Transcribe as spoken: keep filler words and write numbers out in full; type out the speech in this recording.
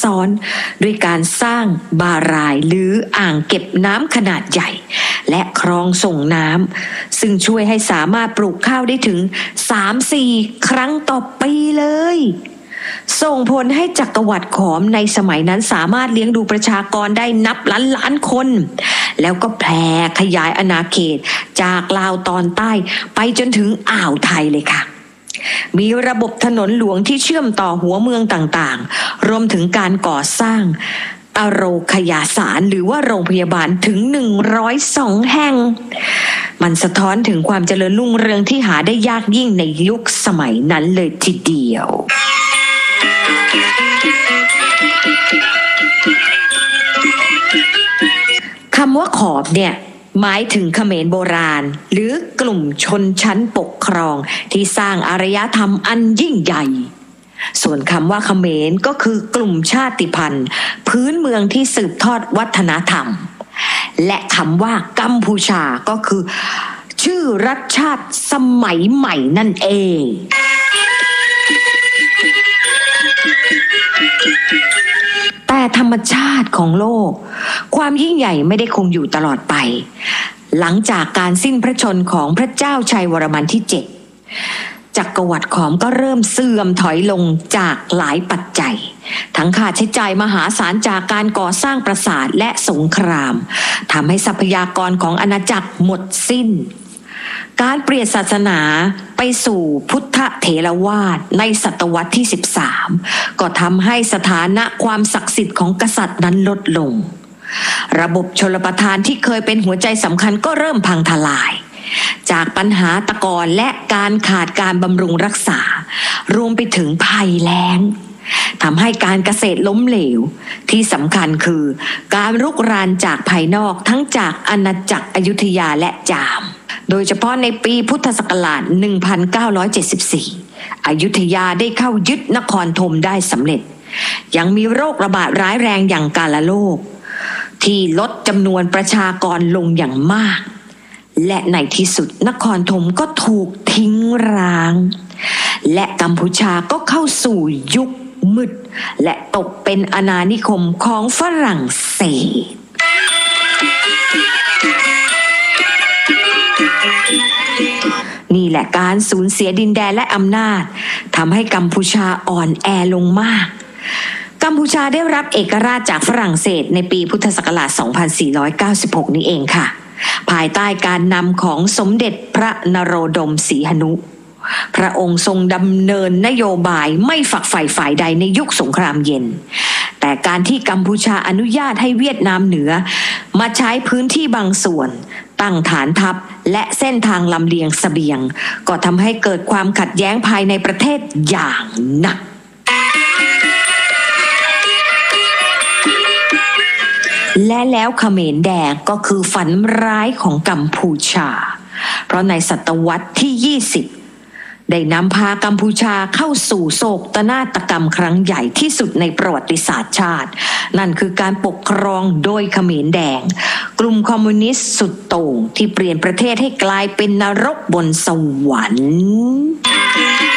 ซ้อนด้วยการสร้างบารายหรืออ่างเก็บน้ำขนาดใหญ่และคลองส่งน้ำซึ่งช่วยให้สามารถปลูกข้าวได้ถึง สามถึงสี่ ครั้งต่อปีเลยส่งผลให้จักรวรรดิขอมในสมัยนั้นสามารถเลี้ยงดูประชากรได้นับล้านล้านคนแล้วก็แผ่ขยายอาณาเขตจากลาวตอนใต้ไปจนถึงอ่าวไทยเลยค่ะมีระบบถนนหลวงที่เชื่อมต่อหัวเมืองต่างๆรวมถึงการก่อสร้างอโรคยาสารหรือว่าโรงพยาบาลถึงหนึ่งร้อยสองแห่งมันสะท้อนถึงความเจริญรุ่งเรืองที่หาได้ยากยิ่งในยุคสมัยนั้นเลยทีเดียวคำว่าขอมเนี่ยหมายถึงเขมรโบราณหรือกลุ่มชนชั้นปกครองที่สร้างอารยธรรมอันยิ่งใหญ่ส่วนคำว่าเขมรก็คือกลุ่มชาติพันธุ์พื้นเมืองที่สืบทอดวัฒนธรรมและคำว่ากัมพูชาก็คือชื่อรัฐชาติสมัยใหม่นั่นเองแต่ธรรมชาติของโลกความยิ่งใหญ่ไม่ได้คงอยู่ตลอดไปหลังจากการสิ้นพระชนม์ของพระเจ้าชัยวรมันที่เจ็ดจักรวรรดิขอมก็เริ่มเสื่อมถอยลงจากหลายปัจจัยทั้งค่าใช้จ่ายมหาศาลจากการก่อสร้างปราสาทและสงครามทำให้ทรัพยากรของอาณาจักรหมดสิ้นการเปลี่ยนศาสนาไปสู่พุทธเถรวาทในศตวรรษที่สิบสามก็ทำให้สถานะความศักดิ์สิทธิ์ของกษัตริย์นั้นลดลงระบบชลประทานที่เคยเป็นหัวใจสำคัญก็เริ่มพังทลายจากปัญหาตะกอนและการขาดการบำรุงรักษารวมไปถึงภัยแล้งทำให้การเกษตรล้มเหลวที่สำคัญคือการรุกรานจากภายนอกทั้งจากอาณาจักรอยุธยาและจามโดยเฉพาะในปีพุทธศักราชหนึ่งพันเก้าร้อยเจ็ดสิบสี่อยุธยาได้เข้ายึดนครธมได้สำเร็จยังมีโรคระบาดร้ายแรงอย่างกาฬโรคที่ลดจำนวนประชากรลงอย่างมากและในที่สุดนครธมก็ถูกทิ้งร้างและกัมพูชาก็เข้าสู่ยุคมืดและตกเป็นอาณานิคมของฝรั่งเศสนี่แหละการสูญเสียดินแดนและอำนาจทำให้กัมพูชาอ่อนแอลงมากกัมพูชาได้รับเอกราชจากฝรั่งเศสในปีพุทธศักราชสองพันสี่ร้อยเก้าสิบหกนี้เองค่ะภายใต้การนำของสมเด็จพระนโรดมศรีหนุพระองค์ทรงดำเนินนโยบายไม่ฝักใฝ่ฝ่ายใดในยุคสงครามเย็นแต่การที่กัมพูชาอนุญาตให้เวียดนามเหนือมาใช้พื้นที่บางส่วนตั้งฐานทัพและเส้นทางลำเลียงเสบียงก็ทำให้เกิดความขัดแย้งภายในประเทศอย่างหนักและแล้วเขมรแดงก็คือฝันร้ายของกัมพูชาเพราะในศตวรรษที่ยี่สิบได้นำพากัมพูชาเข้าสู่โศกนาฏกรรมครั้งใหญ่ที่สุดในประวัติศาสตร์ชาตินั่นคือการปกครองโดยเขมรแดงกลุ่มคอมมิวนิสต์สุดโต่งที่เปลี่ยนประเทศให้กลายเป็นนรกบนสวรรค์